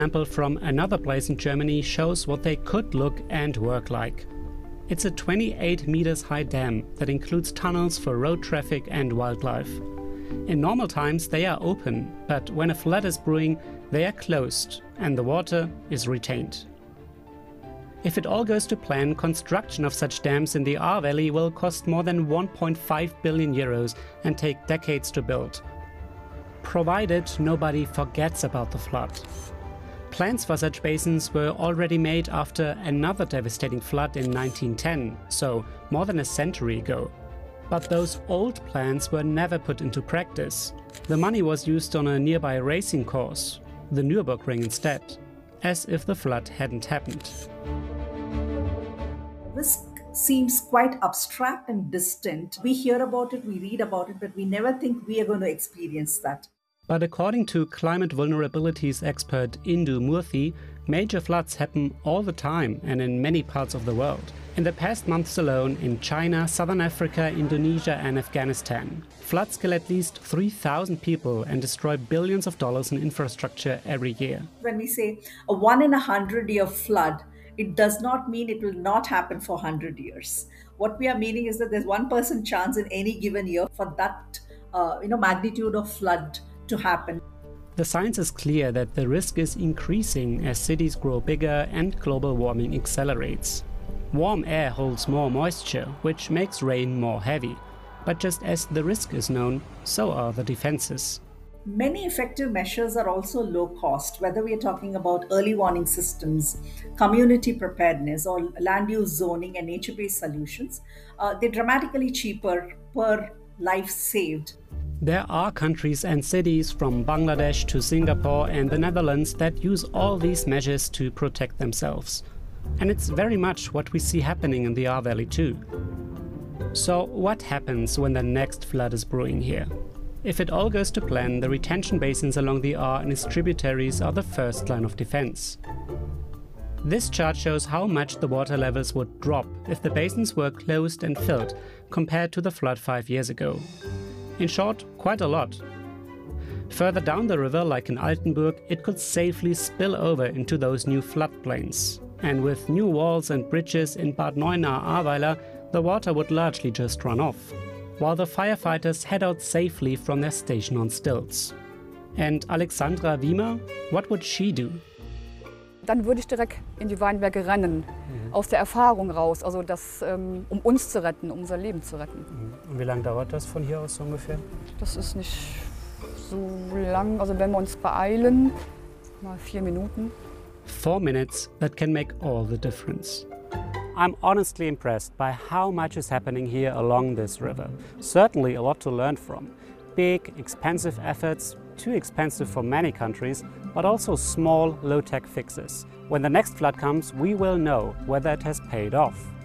Example from another place in Germany shows what they could look and work like. It's a 28 meters high dam that includes tunnels for road traffic and wildlife. In normal times they are open, but when a flood is brewing, they are closed and the water is retained. If it all goes to plan, construction of such dams in the Ahr Valley will cost more than 1.5 billion euros and take decades to build. Provided nobody forgets about the flood. Plans for such basins were already made after another devastating flood in 1910, so more than a century ago. But those old plans were never put into practice. The money was used on a nearby racing course, the Nürburgring instead, as if the flood hadn't happened. Risk seems quite abstract and distant. We hear about it, we read about it, but we never think we are going to experience that. But according to climate vulnerabilities expert Indu Murthy, major floods happen all the time and in many parts of the world. In the past months alone, in China, Southern Africa, Indonesia and Afghanistan, floods kill at least 3,000 people and destroy billions of dollars in infrastructure every year. When we say a 1 in 100-year flood, it does not mean it will not happen for 100 years. What we are meaning is that there's 1% chance in any given year for that magnitude of flood to happen. The science is clear that the risk is increasing as cities grow bigger and global warming accelerates. Warm air holds more moisture, which makes rain more heavy. But just as the risk is known, so are the defenses. Many effective measures are also low cost, whether we are talking about early warning systems, community preparedness, or land use zoning and nature-based solutions. They're dramatically cheaper per life saved. There are countries and cities from Bangladesh to Singapore and the Netherlands that use all these measures to protect themselves. And it's very much what we see happening in the Ahr Valley too. So what happens when the next flood is brewing here? If it all goes to plan, the retention basins along the Ahr and its tributaries are the first line of defense. This chart shows how much the water levels would drop if the basins were closed and filled compared to the flood 5 years ago. In short, quite a lot. Further down the river, like in Altenburg, it could safely spill over into those new floodplains. And with new walls and bridges in Bad Neuenahr-Ahrweiler, the water would largely just run off, while the firefighters head out safely from their station on stilts. And Alexandra Wiemer, what would she do? Dann würde ich direkt in die Weinberge rennen, aus der Erfahrung raus, also das, um uns zu retten, um unser Leben zu retten. Und wie lange dauert das von hier aus so ungefähr? Das ist nicht so lang, also wenn wir uns beeilen, mal 4 Minuten. 4 minutes, that can make all the difference. I'm honestly impressed by how much is happening here along this river. Certainly a lot to learn from. Big, expensive efforts, too expensive for many countries, but also small, low-tech fixes. When the next flood comes, we will know whether it has paid off.